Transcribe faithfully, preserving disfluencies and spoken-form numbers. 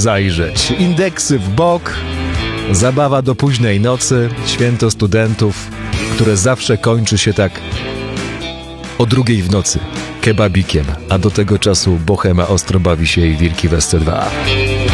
zajrzeć. Indeksy w bok, zabawa do późnej nocy, święto studentów, które zawsze kończy się tak o drugiej w nocy, kebabikiem, a do tego czasu Bohema ostro bawi się i Wilki w S C dwa.